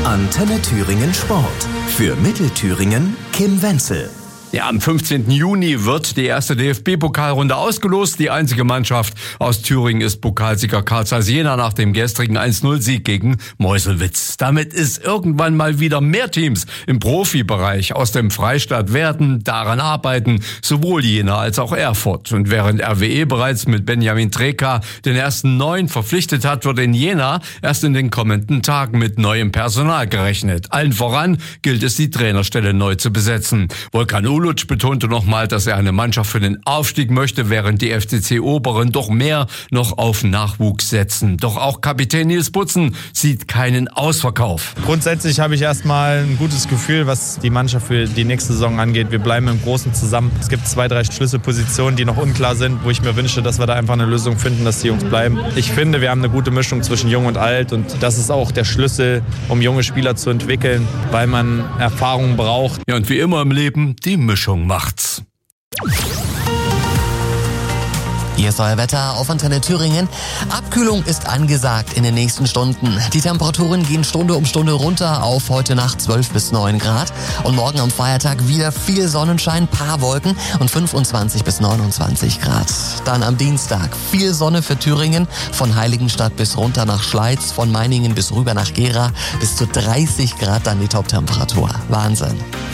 Antenne Thüringen Sport. Für Mittelthüringen Kim Wenzel. Ja, am 15. Juni wird die erste DFB-Pokalrunde ausgelost. Die einzige Mannschaft aus Thüringen ist Pokalsieger Carl Zeiss Jena nach dem gestrigen 1-0-Sieg gegen Meuselwitz. Damit ist irgendwann mal wieder mehr Teams im Profibereich aus dem Freistaat werden daran arbeiten, sowohl Jena als auch Erfurt. Und während RWE bereits mit Benjamin Treka den ersten Neuen verpflichtet hat, wird in Jena erst in den kommenden Tagen mit neuem Personal gerechnet. Allen voran gilt es, die Trainerstelle neu zu besetzen. Volkan Uluc betonte nochmal, dass er eine Mannschaft für den Aufstieg möchte, während die FCC Oberen doch mehr noch auf Nachwuchs setzen. Doch auch Kapitän Nils Butzen sieht keinen Ausverkauf. Grundsätzlich habe ich erstmal ein gutes Gefühl, was die Mannschaft für die nächste Saison angeht. Wir bleiben im Großen zusammen. Es gibt 2, 3 Schlüsselpositionen, die noch unklar sind, wo ich mir wünsche, dass wir da einfach eine Lösung finden, dass die Jungs bleiben. Ich finde, wir haben eine gute Mischung zwischen Jung und Alt und das ist auch der Schlüssel, um junge Spieler zu entwickeln, weil man Erfahrung braucht. Ja, und wie immer im Leben, die Mischung macht's. Hier ist euer Wetter auf Antenne Thüringen. Abkühlung ist angesagt in den nächsten Stunden. Die Temperaturen gehen Stunde um Stunde runter auf heute Nacht 12 bis 9 Grad. Und morgen am Feiertag wieder viel Sonnenschein, paar Wolken und 25 bis 29 Grad. Dann am Dienstag viel Sonne für Thüringen, von Heiligenstadt bis runter nach Schleiz, von Meiningen bis rüber nach Gera, bis zu 30 Grad dann die Toptemperatur. Wahnsinn.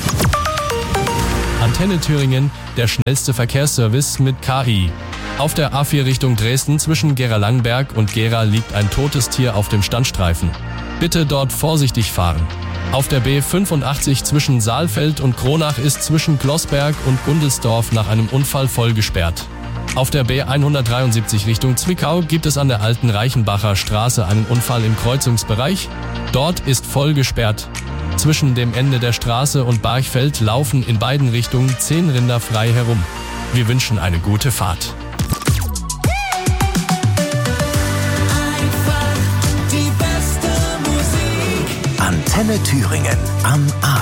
Antenne Thüringen, der schnellste Verkehrsservice mit KI. Auf der A4 Richtung Dresden zwischen Gera-Langberg und Gera liegt ein totes Tier auf dem Standstreifen. Bitte dort vorsichtig fahren. Auf der B85 zwischen Saalfeld und Kronach ist zwischen Glossberg und Gundelsdorf nach einem Unfall voll gesperrt. Auf der B173 Richtung Zwickau gibt es an der alten Reichenbacher Straße einen Unfall im Kreuzungsbereich. Dort ist voll gesperrt. Zwischen dem Ende der Straße und Barchfeld laufen in beiden Richtungen 10 Rinder frei herum. Wir wünschen eine gute Fahrt. Antenne Thüringen am Abend.